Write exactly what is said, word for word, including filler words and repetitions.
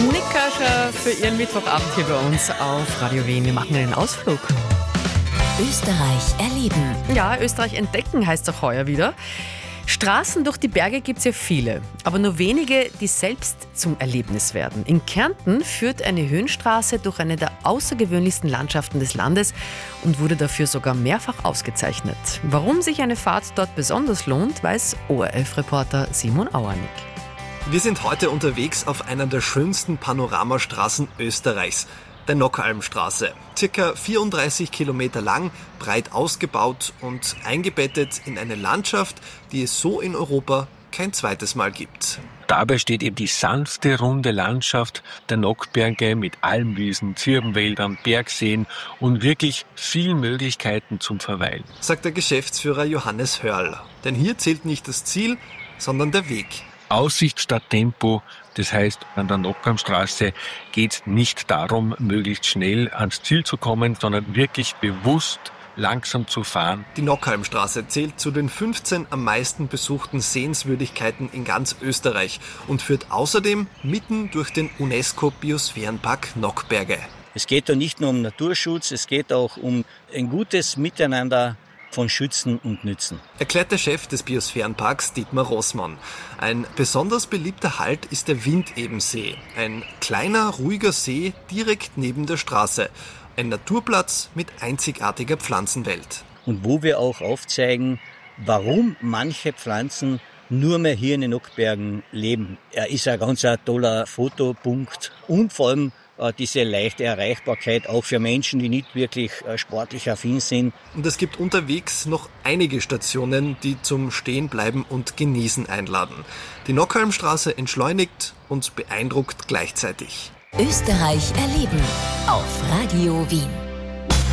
Nickerscher für Ihren Mittwochabend hier bei uns auf Radio Wien. Wir machen einen Ausflug. Österreich erleben. Ja, Österreich entdecken heißt auch heuer wieder. Straßen durch die Berge gibt es ja viele, aber nur wenige, die selbst zum Erlebnis werden. In Kärnten führt eine Höhenstraße durch eine der außergewöhnlichsten Landschaften des Landes und wurde dafür sogar mehrfach ausgezeichnet. Warum sich eine Fahrt dort besonders lohnt, weiß O R F-Reporter Simon Auernick. Wir sind heute unterwegs auf einer der schönsten Panoramastraßen Österreichs, der Nockalmstraße. Circa vierunddreißig Kilometer lang, breit ausgebaut und eingebettet in eine Landschaft, die es so in Europa kein zweites Mal gibt. Dabei steht eben die sanfte, runde Landschaft der Nockberge mit Almwiesen, Zirbenwäldern, Bergseen und wirklich vielen Möglichkeiten zum Verweilen, sagt der Geschäftsführer Johannes Hörl. Denn hier zählt nicht das Ziel, sondern der Weg. Aussicht statt Tempo, das heißt, an der Nockalmstraße geht es nicht darum, möglichst schnell ans Ziel zu kommen, sondern wirklich bewusst langsam zu fahren. Die Nockalmstraße zählt zu den fünfzehn am meisten besuchten Sehenswürdigkeiten in ganz Österreich und führt außerdem mitten durch den UNESCO-Biosphärenpark Nockberge. Es geht da nicht nur um Naturschutz, es geht auch um ein gutes Miteinander von Schützen und Nützen. Erklärt der Chef des Biosphärenparks Dietmar Rossmann. Ein besonders beliebter Halt ist der Windebensee. Ein kleiner, ruhiger See direkt neben der Straße. Ein Naturplatz mit einzigartiger Pflanzenwelt. Und wo wir auch aufzeigen, warum manche Pflanzen nur mehr hier in den Nockbergen leben. Er ist ein ganz ein toller Fotopunkt und vor allem diese leichte Erreichbarkeit auch für Menschen, die nicht wirklich sportlich affin sind. Und es gibt unterwegs noch einige Stationen, die zum Stehenbleiben und Genießen einladen. Die Nockalmstraße entschleunigt und beeindruckt gleichzeitig. Österreich erleben auf Radio Wien.